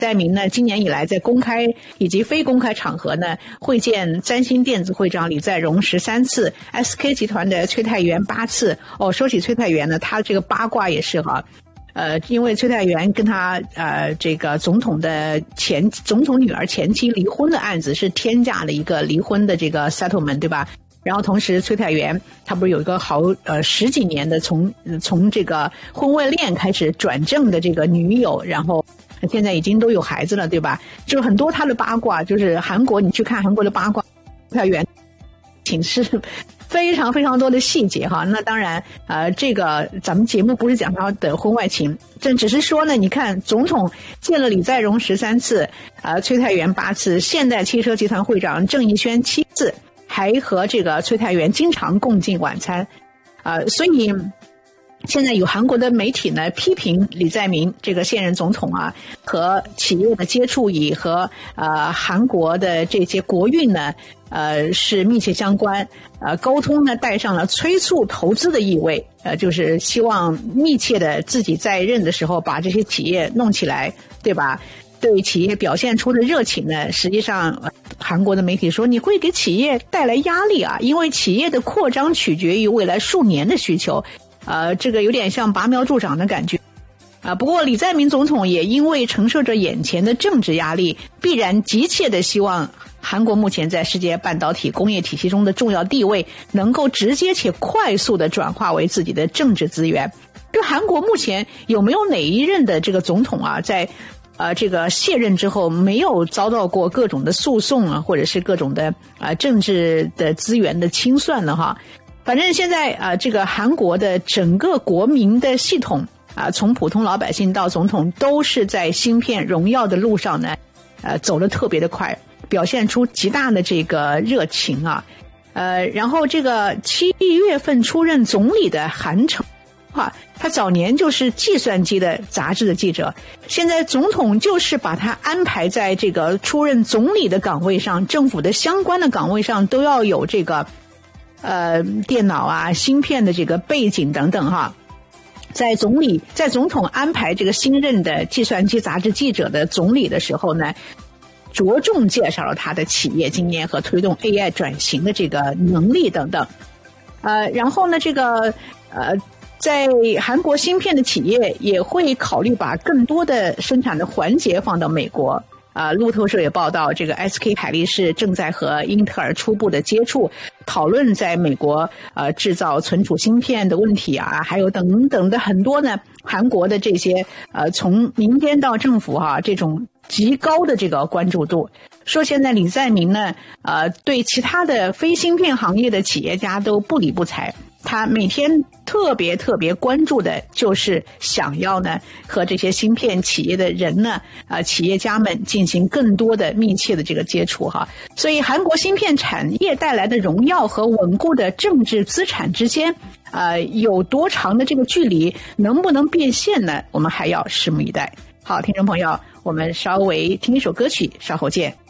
戴明呢，今年以来在公开以及非公开场合呢，会见三星电子会长李在镕13次 ，SK 集团的崔泰元8次。说起崔泰元呢，他这个八卦也是哈，因为崔泰元跟他这个总统女儿前妻离婚的案子是天价的一个离婚的这个 settlement， 对吧？然后同时崔泰元他不是有一个十几年的从这个婚外恋开始转正的这个女友，然后现在已经都有孩子了，对吧？就是很多他的八卦，就是韩国你去看韩国的八卦，崔泰元请示非常非常多的细节哈。那当然这个咱们节目不是讲他的婚外情，这只是说呢，你看总统见了李在镕13次，崔泰元8次，现代汽车集团会长郑义宣7次，还和这个崔泰元经常共进晚餐，所以现在有韩国的媒体呢批评李在明这个现任总统和企业的接触以和韩国的这些国运呢是密切相关，沟通呢带上了催促投资的意味，就是希望密切的自己在任的时候把这些企业弄起来，对吧？对企业表现出的热情呢，实际上韩国的媒体说你会给企业带来压力因为企业的扩张取决于未来数年的需求，这个有点像拔苗助长的感觉。不过李在明总统也因为承受着眼前的政治压力，必然急切的希望韩国目前在世界半导体工业体系中的重要地位能够直接且快速的转化为自己的政治资源。就韩国目前有没有哪一任的这个总统在这个卸任之后没有遭到过各种的诉讼或者是各种的政治的资源的清算呢哈？反正现在这个韩国的整个国民的系统从普通老百姓到总统都是在芯片荣耀的路上呢走得特别的快，表现出极大的这个热情然后这个7月份出任总理的韩城他早年就是计算机的杂志的记者，现在总统就是把他安排在这个出任总理的岗位上，政府的相关的岗位上都要有这个电脑芯片的这个背景等等哈。在总统安排这个新任的计算机杂志记者的总理的时候呢，着重介绍了他的企业经验和推动 AI 转型的这个能力等等。然后呢，这个在韩国芯片的企业也会考虑把更多的生产的环节放到美国。路透社也报道，这个 SK 海力士正在和英特尔初步的接触，讨论在美国制造存储芯片的问题还有等等的很多呢，韩国的这些从民间到政府这种极高的这个关注度。说现在李在明呢对其他的非芯片行业的企业家都不理不睬，他每天特别关注的就是想要呢和这些芯片企业的人呢企业家们进行更多的密切的这个接触哈。所以韩国芯片产业带来的荣耀和稳固的政治资产之间有多长的这个距离，能不能变现呢？我们还要拭目以待。好，听众朋友，我们稍微听一首歌曲，稍后见。